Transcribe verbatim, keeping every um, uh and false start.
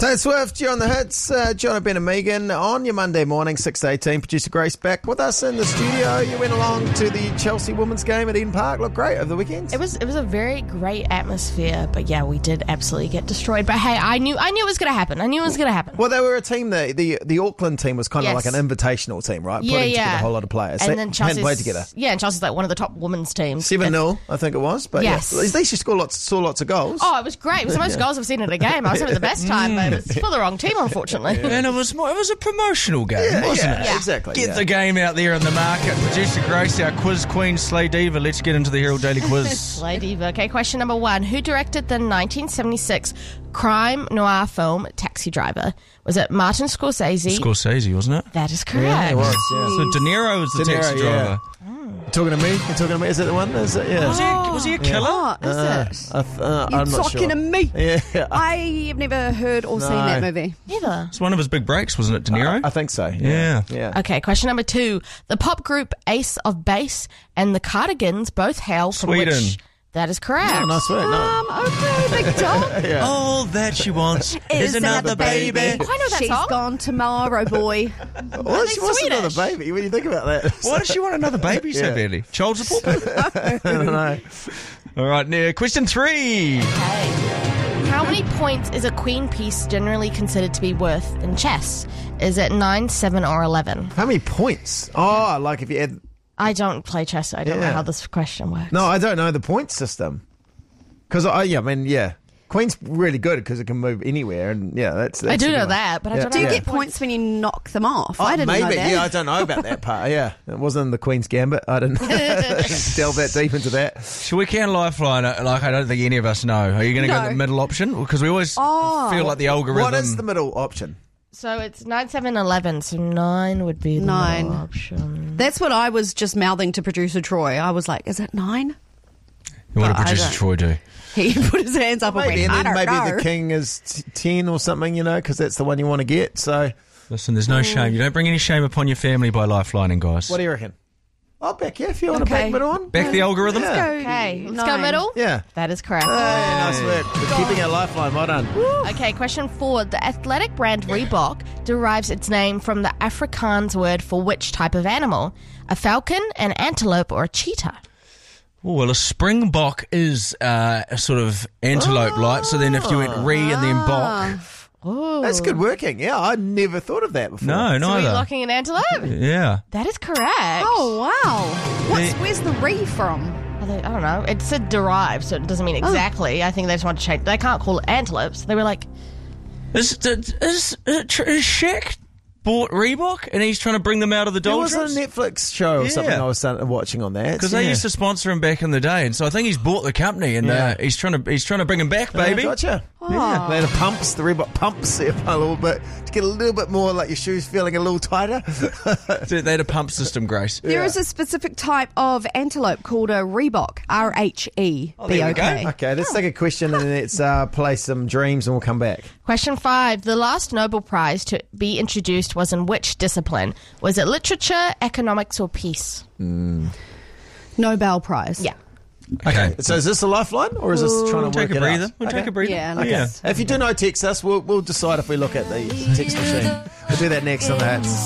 Taylor Swift, you're on the hits. Uh, John Ben and Megan on your Monday morning, six to eighteen. Producer Grace back with us in the studio. You went along to the Chelsea women's game at Eden Park. Looked great over the weekend. It was it was a very great atmosphere, but yeah, we did absolutely get destroyed. But hey, I knew I knew it was going to happen. I knew it was going to happen. Well, they were a team that the the Auckland team was kind of Yes. like an invitational team, right? Yeah, Putting yeah. together a whole lot of players. And They then hadn't Chelsea's played together. Yeah, and Chelsea's like one of the top women's teams. seven nil, I think it was. But Yes. yeah, at least you scored lots, saw lots of goals. Oh, it was great. It was the most goals I've seen in a game. I was having the best time, but it's for the wrong team, unfortunately. And it was more, it was a promotional game, yeah, wasn't yeah, it? Yeah. exactly. Get yeah. the game out there in the market. Producer Grace, our quiz queen, Slay Diva. Let's get into the Herald Daily Quiz. Slay Diva. Okay, question number one. Who directed the nineteen seventy-six crime noir film Taxi Driver? Was it Martin Scorsese? Scorsese, wasn't it? That is correct. Yeah, it was, yeah. So De Niro was the De Niro, taxi yeah. driver. You talking to me? You talking to me? Is it the one? Is it? Yeah. Was, he a, was he a killer? Oh, is Uh, it? I th- uh, You're I'm not talking sure. to me. Yeah, I have never heard or seen No. that movie. Neither. It's one of his big breaks, wasn't it, De Niro? I think so. Yeah. Yeah. Okay, question number two. The pop group Ace of Base and the Cardigans both hail from Sweden. which... That is correct. Oh, nice work. No. Um, okay, big dog. Yeah. All that she wants is, Is another another baby. baby. Oh, I know that She's song. gone tomorrow, boy. Well, she wants Swedish. another baby. When you think about that, Why does she want another baby so Yeah. badly? Child support? I don't know. All right, now, question three. Okay. How many points is a queen piece generally considered to be worth in chess? Is it nine, seven, or eleven? How many points? Oh, like if you add. I don't play chess, so I don't know Yeah. how this question works. No, I don't know the point system. Because I, yeah, I mean, yeah, Queen's really good because it can move anywhere, and yeah, that's. that's I do a good know one. that, but I Yeah. don't Do know. you Yeah. get points when you knock them off? Oh, I didn't maybe. know that. Yeah, I don't know about that part. Yeah, it wasn't in the Queen's Gambit. I didn't delve that deep into that. So we can lifeline it, like I don't think any of us know. Are you going to go No. the middle option? Because we always Oh. feel like the algorithm. What is the middle option? So it's nine, seven, eleven. So nine would be the Nine. middle option. That's what I was just mouthing to producer Troy. I was like, is it nine? What did But I producer don't- Troy do? He put his hands up Maybe, and and went, I then don't maybe know. the King is t- ten or something, you know, because that's the one you want to get. So, Listen, there's no shame. You don't bring any shame upon your family by lifelining, guys. what do you reckon? I'll back you if you want to Okay. back middle on. Back the algorithm? Yeah. Okay, let's go Nine. middle. Yeah. That is correct. Hey, nice work. For keeping our lifeline. Well done. Okay, question four. The athletic brand Reebok derives its name from the Afrikaans word for which type of animal? A falcon, an antelope, or a cheetah? Oh, well, a springbok is uh, a sort of antelope-like. So then if you went re and then bok. Oh, That's good working. Yeah, I never thought of that before. No, So are you neither. locking an antelope? Yeah. That is correct. Oh, wow. What's, The- where's the re from? I don't- I don't know. It said derived, so it doesn't mean exactly. I think they just want to change. They can't call it antelopes. They were like, Is, is, is, is Shaq bought Reebok and he's trying to bring them out of the There was doldrums? a Netflix show or Yeah. something I was starting- watching on that. Because yeah. they used to sponsor him back in the day, and so I think he's bought the company, and Yeah. uh, he's trying to he's trying to bring him back, baby. Yeah, gotcha. Yeah. They had the pumps, the Reebok pumps there a little bit to get a little bit more like your shoes feeling a little tighter. So they had a pump system, Grace. There is a specific type of antelope called a Reebok. R H E B there O we K. go. Okay, let's take a question and let's uh, play some dreams and we'll come back. question five. The last Nobel Prize to be introduced was in which discipline? Was it literature, economics, or peace? Nobel Prize. Yeah. Okay, So is this a lifeline or is this trying to take work a it breather. out? We'll Okay. take a breather. Yeah, Okay. Yeah. If you do know, text us. We'll, we'll decide if we look at the text machine. We'll do that next on the Hats.